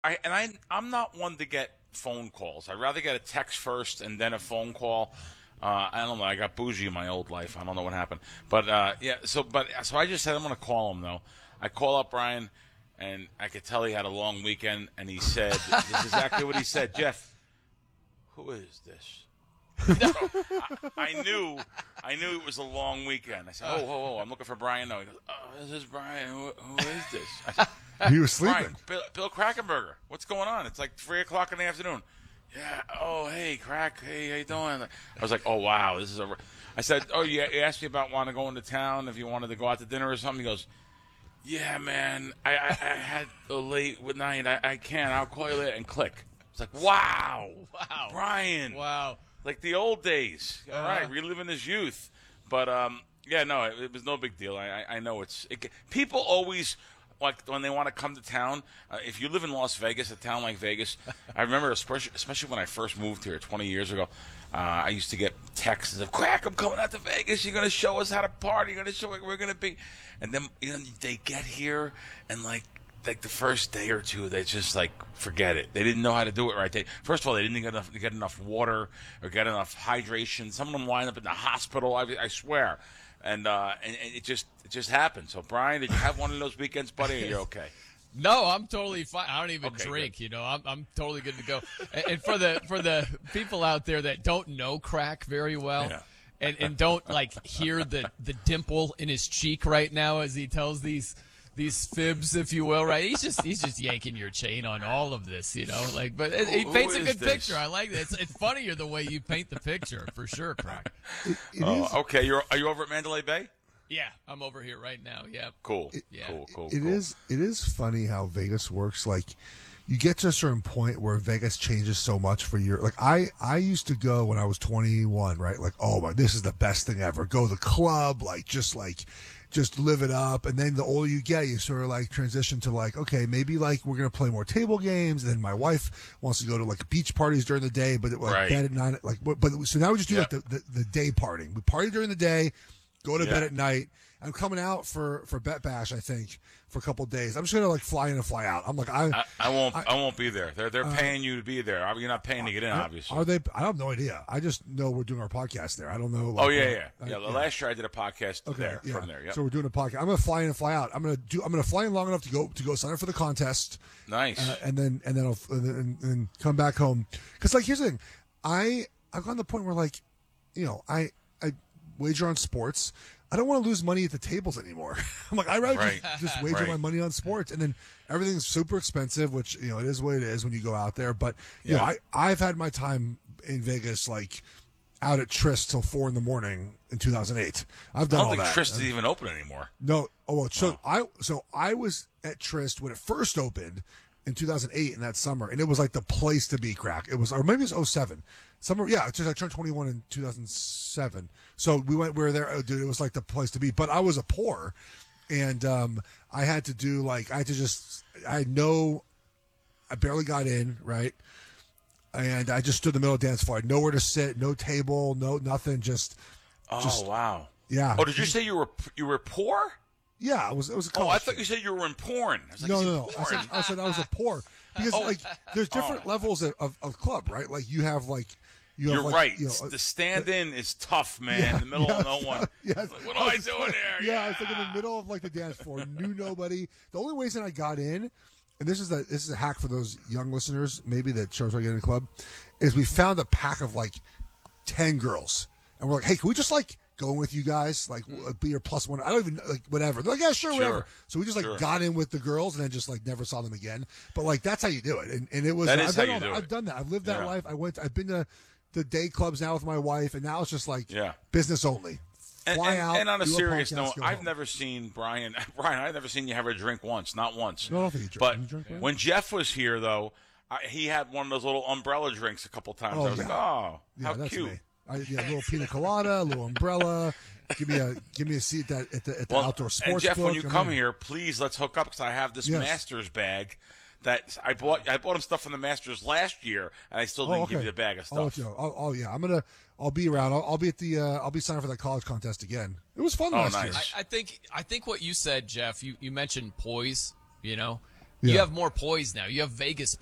I'm not one to get phone calls. I'd rather get a text first and then a phone call. I don't know. I got bougie in my old life. I don't know what happened, but yeah. So I just said I'm going to call him though. I call up Brian, and I could tell he had a long weekend, and he said this is exactly what he said. Jeff, who is this? So I knew it was a long weekend. I said, oh, I'm looking for Brian. No, he goes, oh, this is Brian. Who is this? I said, He was sleeping. Brian, Bill Krakenberger. What's going on? It's like 3:00 in the afternoon. Yeah. Oh, hey, Crack. Hey, how you doing? I was like, oh, wow. This is a. I said, oh, you asked me about wanting to go into town if you wanted to go out to dinner or something. He goes, yeah, man. I had a late night. I can't. I'll call you later. And click. It's like, wow, Brian. Wow. Like the old days. All right, reliving his youth. But yeah, no, it was no big deal. I know people always. Like when they want to come to town, if you live in Las Vegas, a town like Vegas, I remember especially when I first moved here 20 years ago, I used to get texts of, Crack, I'm coming out to Vegas. You're going to show us how to party. You're going to show us where we're going to be. And then they get here, and like the first day or two, they just like forget it. They didn't know how to do it right. First of all, they didn't get enough water or get enough hydration. Some of them wind up in the hospital. I swear. And it just happened. So, Brian, did you have one of those weekends, buddy? Or you're okay? No, I'm totally fine. I don't even drink. Good. I'm totally good to go. And for the people out there that don't know Crack very well, yeah. and don't like hear the dimple in his cheek right now as he tells these fibs, if you will, right? He's just yanking your chain on all of this, but he paints a good picture. I like that. It's funnier the way you paint the picture, for sure, Crack. Okay. Are you over at Mandalay Bay? Yeah, I'm over here right now. Yeah. Cool. Cool. It is funny how Vegas works. Like, you get to a certain point where Vegas changes so much for your. Like, I used to go when I was 21, right? Like, oh my, this is the best thing ever. Go to the club, just live it up. And then the older you get, you sort of like transition to like, okay, maybe like we're going to play more table games. And then my wife wants to go to like beach parties during the day, but bed at night. So now we just do like the day partying. We party during the day, go to bed at night. I'm coming out for Bet Bash, I think, for a couple of days. I'm just gonna like fly in and fly out. I'm like, I won't be there. They're paying you to be there. You're not paying to get in, obviously. Are they? I have no idea. I just know we're doing our podcast there. I don't know. Like, last year I did a podcast from there. Yep. So we're doing a podcast. I'm gonna fly in and fly out. I'm gonna fly in long enough to go sign up for the contest. Nice. And then I'll come back home. Because like here's the thing, I've gotten to the point where like, I wager on sports. I don't want to lose money at the tables anymore. I'm like, I'd rather just wager my money on sports. And then everything's super expensive, which, it is what it is when you go out there. But, I've had my time in Vegas, like, out at Tryst till 4 a.m. in 2008. I've done all that. I don't think Tryst is even open anymore. No. I was at Tryst when it first opened in 2008 in that summer. And it was like the place to be, Crack. It was, or maybe it was 07. Summer, I turned 21 in 2007. So we were there. Oh, dude, it was like the place to be. But I was a poor, and I had to do I barely got in, right? And I just stood in the middle of the dance floor. I had nowhere to sit, no table, no nothing. Wow. Yeah. Oh, did you say you were poor? Yeah, it was a college. Oh, I thought you said you were in porn. I was like, no. I said I was a poor because there's different levels of club, right? Like you have You're right. The stand-in is tough, man. In the middle of no one. Yes. Like, what am I doing there? Yeah, it's like in the middle of like the dance floor. Knew nobody. The only reason I got in, and this is a hack for those young listeners, maybe that shows I get in the club, is we found a pack of like 10 girls, and we're like, hey, can we just like go with you guys, like be your plus one? I don't even like whatever. They're like, yeah, sure, whatever. So we just like got in with the girls and then just like never saw them again. But like that's how you do it, and it was. I've done that. I've lived that life. I've been to the day clubs now with my wife, and now it's just like business only. Fly out. And on a serious note, I've never seen Brian. I've never seen you have a drink once, not once. No, I don't think you drink. But you drink, Brian? When Jeff was here, though, he had one of those little umbrella drinks a couple times. I was like, how cute. Me. A little pina colada, a little umbrella. Give me a seat at the outdoor sports. And Jeff, book. when you come here, please let's hook up because I have this Masters bag. That I bought him stuff from the Masters last year, and I still didn't give you the bag of stuff. I'll be around. I'll be at I'll be signing for that college contest again. It was fun last year. I think what you said, Jeff. You mentioned poise. You Yeah. have more poise now. You have Vegas